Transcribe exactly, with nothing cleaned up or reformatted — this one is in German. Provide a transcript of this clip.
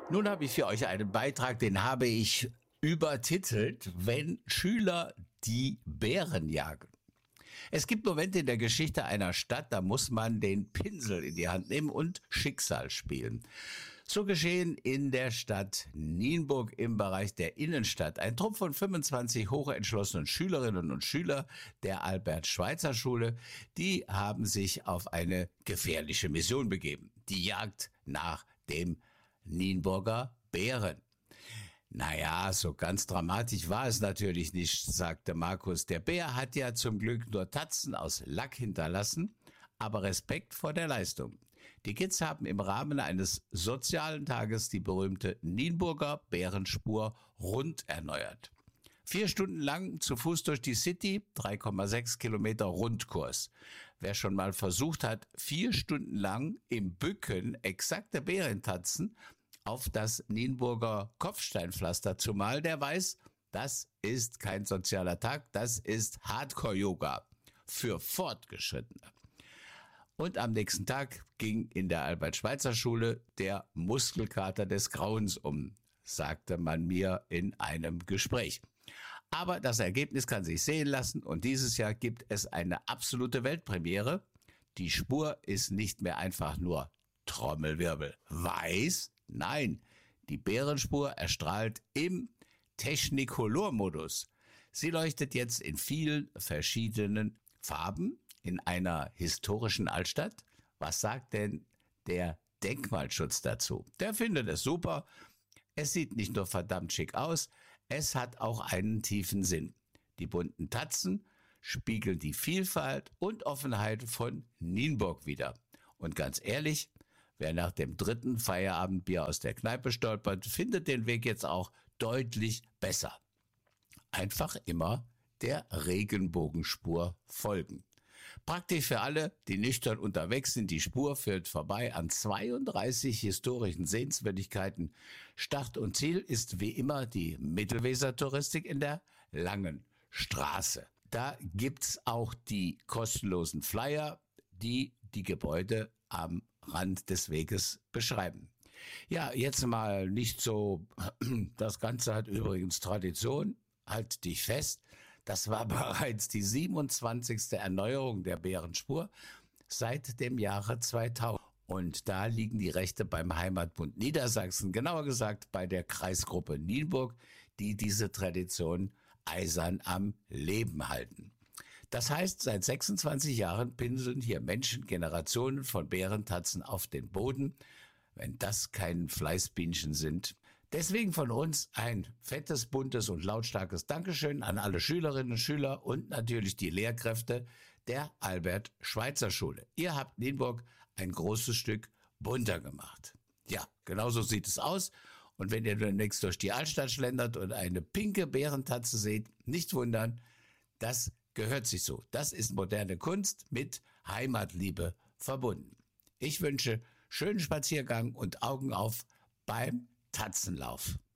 Nun habe ich für euch einen Beitrag, den habe ich übertitelt, wenn Schüler die Bären jagen. Es gibt Momente in der Geschichte einer Stadt, da muss man den Pinsel in die Hand nehmen und Schicksal spielen. So geschehen in der Stadt Nienburg im Bereich der Innenstadt. Ein Trupp von fünfundzwanzig hochentschlossenen Schülerinnen und Schüler der Albert-Schweitzer-Schule, die haben sich auf eine gefährliche Mission begeben. Die Jagd nach dem Nienburger Bären. Naja, so ganz dramatisch war es natürlich nicht, sagte Markus. Der Bär hat ja zum Glück nur Tatzen aus Lack hinterlassen, aber Respekt vor der Leistung. Die Kids haben im Rahmen eines sozialen Tages die berühmte Nienburger Bärenspur rund erneuert. Vier Stunden lang zu Fuß durch die City, drei Komma sechs Kilometer Rundkurs. Wer schon mal versucht hat, vier Stunden lang im Bücken exakte Bärentatzen auf das Nienburger Kopfsteinpflaster zu malen, der weiß, das ist kein sozialer Tag, das ist Hardcore-Yoga für Fortgeschrittene. Und am nächsten Tag ging in der Albert-Schweitzer-Schule der Muskelkater des Grauens um, sagte man mir in einem Gespräch. Aber das Ergebnis kann sich sehen lassen und dieses Jahr gibt es eine absolute Weltpremiere. Die Spur ist nicht mehr einfach nur Trommelwirbel weiß, nein, die Bärenspur erstrahlt im Technicolor-Modus. Sie leuchtet jetzt in vielen verschiedenen Farben in einer historischen Altstadt. Was sagt denn der Denkmalschutz dazu? Der findet es super. Es sieht nicht nur verdammt schick aus, es hat auch einen tiefen Sinn. Die bunten Tatzen spiegeln die Vielfalt und Offenheit von Nienburg wider. Und ganz ehrlich, wer nach dem dritten Feierabendbier aus der Kneipe stolpert, findet den Weg jetzt auch deutlich besser. Einfach immer der Regenbogenspur folgen. Praktisch für alle, die nüchtern unterwegs sind. Die Spur führt vorbei an zweiunddreißig historischen Sehenswürdigkeiten. Start und Ziel ist wie immer die Mittelweser-Touristik in der Langen Straße. Da gibt's auch die kostenlosen Flyer, die die Gebäude am Rand des Weges beschreiben. Ja, jetzt mal nicht so, das Ganze hat übrigens Tradition, halt dich fest. Das war bereits die siebenundzwanzigste Erneuerung der Bärenspur seit dem Jahre zweitausend. Und da liegen die Rechte beim Heimatbund Niedersachsen, genauer gesagt bei der Kreisgruppe Nienburg, die diese Tradition eisern am Leben halten. Das heißt, seit sechsundzwanzig Jahren pinseln hier Menschen Generationen von Bärentatzen auf den Boden, wenn das kein Fleißbienchen sind. Deswegen von uns ein fettes, buntes und lautstarkes Dankeschön an alle Schülerinnen und Schüler und natürlich die Lehrkräfte der Albert-Schweitzer-Schule. Ihr habt Nienburg ein großes Stück bunter gemacht. Ja, genauso sieht es aus. Und wenn ihr demnächst durch die Altstadt schlendert und eine pinke Bärentatze seht, nicht wundern, das gehört sich so. Das ist moderne Kunst mit Heimatliebe verbunden. Ich wünsche schönen Spaziergang und Augen auf beim Tatzenlauf.